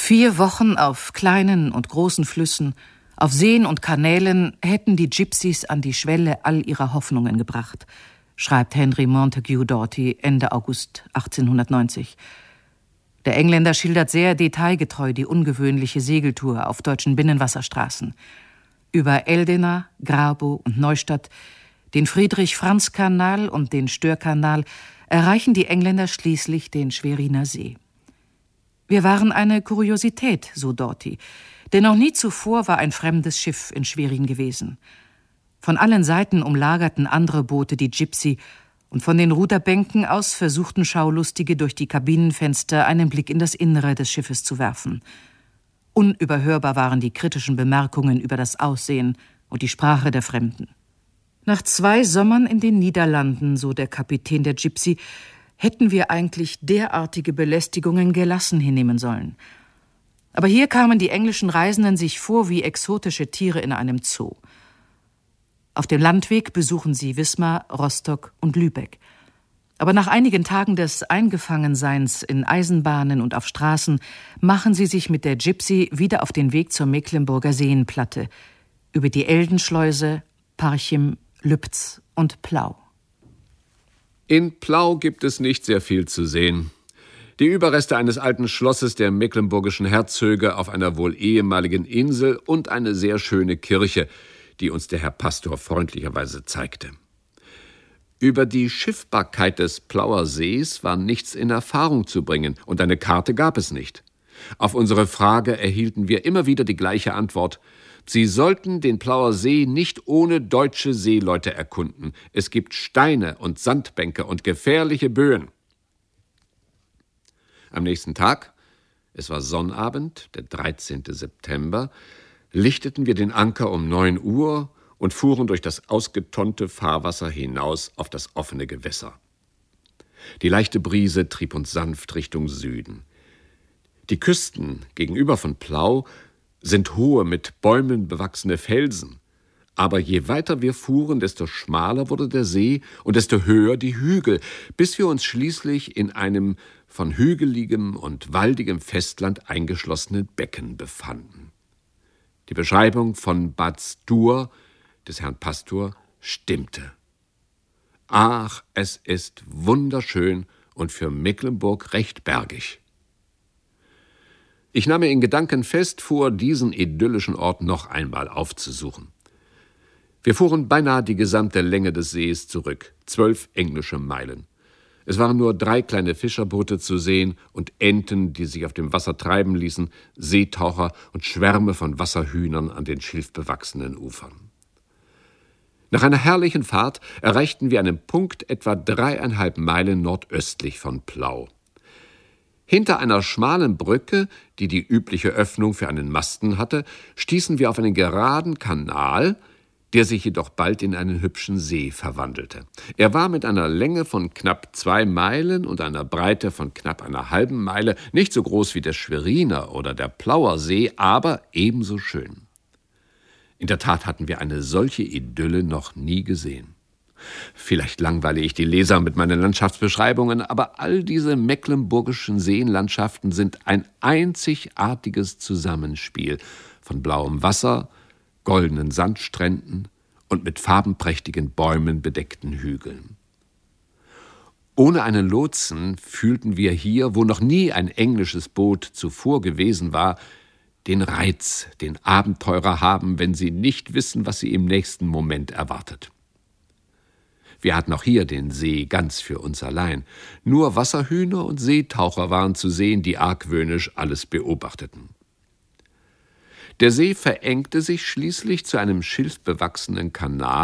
4 Wochen auf kleinen und großen Flüssen, auf Seen und Kanälen hätten die Gypsies an die Schwelle all ihrer Hoffnungen gebracht, schreibt Henry Montague Doughty Ende August 1890. Der Engländer schildert sehr detailgetreu die ungewöhnliche Segeltour auf deutschen Binnenwasserstraßen. Über Eldena, Grabow und Neustadt, den Friedrich-Franz-Kanal und den Störkanal erreichen die Engländer schließlich den Schweriner See. Wir waren eine Kuriosität, so Doughty, denn noch nie zuvor war ein fremdes Schiff in Schwerin gewesen. Von allen Seiten umlagerten andere Boote die Gypsy, und von den Ruderbänken aus versuchten Schaulustige durch die Kabinenfenster einen Blick in das Innere des Schiffes zu werfen. Unüberhörbar waren die kritischen Bemerkungen über das Aussehen und die Sprache der Fremden. Nach 2 Sommern in den Niederlanden, so der Kapitän der Gypsy, hätten wir eigentlich derartige Belästigungen gelassen hinnehmen sollen. Aber hier kamen die englischen Reisenden sich vor wie exotische Tiere in einem Zoo. Auf dem Landweg besuchen sie Wismar, Rostock und Lübeck. Aber nach einigen Tagen des Eingefangenseins in Eisenbahnen und auf Straßen machen sie sich mit der Gypsy wieder auf den Weg zur Mecklenburger Seenplatte, über die Eldenschleuse, Parchim, Lübz und Plau. In Plau gibt es nicht sehr viel zu sehen. Die Überreste eines alten Schlosses der mecklenburgischen Herzöge auf einer wohl ehemaligen Insel und eine sehr schöne Kirche, die uns der Herr Pastor freundlicherweise zeigte. Über die Schiffbarkeit des Plauer Sees war nichts in Erfahrung zu bringen, und eine Karte gab es nicht. Auf unsere Frage erhielten wir immer wieder die gleiche Antwort: Sie sollten den Plauer See nicht ohne deutsche Seeleute erkunden. Es gibt Steine und Sandbänke und gefährliche Böen. Am nächsten Tag, es war Sonnabend, der 13. September, lichteten wir den Anker um 9 Uhr und fuhren durch das ausgetonnte Fahrwasser hinaus auf das offene Gewässer. Die leichte Brise trieb uns sanft Richtung Süden. Die Küsten gegenüber von Plau sind hohe, mit Bäumen bewachsene Felsen. Aber je weiter wir fuhren, desto schmaler wurde der See und desto höher die Hügel, bis wir uns schließlich in einem von hügeligem und waldigem Festland eingeschlossenen Becken befanden. Die Beschreibung von Bad Stur des Herrn Pastor stimmte. Ach, es ist wunderschön und für Mecklenburg recht bergig. Ich nahm mir in Gedanken fest vor, diesen idyllischen Ort noch einmal aufzusuchen. Wir fuhren beinahe die gesamte Länge des Sees zurück, 12 englische Meilen. Es waren nur 3 kleine Fischerboote zu sehen und Enten, die sich auf dem Wasser treiben ließen, Seetaucher und Schwärme von Wasserhühnern an den schilfbewachsenen Ufern. Nach einer herrlichen Fahrt erreichten wir einen Punkt etwa 3,5 Meilen nordöstlich von Plau. Hinter einer schmalen Brücke, die die übliche Öffnung für einen Masten hatte, stießen wir auf einen geraden Kanal, der sich jedoch bald in einen hübschen See verwandelte. Er war mit einer Länge von knapp 2 Meilen und einer Breite von knapp einer halben Meile nicht so groß wie der Schweriner oder der Plauer See, aber ebenso schön. In der Tat hatten wir eine solche Idylle noch nie gesehen. Vielleicht langweile ich die Leser mit meinen Landschaftsbeschreibungen, aber all diese mecklenburgischen Seenlandschaften sind ein einzigartiges Zusammenspiel von blauem Wasser, goldenen Sandstränden und mit farbenprächtigen Bäumen bedeckten Hügeln. Ohne einen Lotsen fühlten wir hier, wo noch nie ein englisches Boot zuvor gewesen war, den Reiz, den Abenteurer haben, wenn sie nicht wissen, was sie im nächsten Moment erwartet. Wir hatten auch hier den See ganz für uns allein. Nur Wasserhühner und Seetaucher waren zu sehen, die argwöhnisch alles beobachteten. Der See verengte sich schließlich zu einem schilfbewachsenen Kanal,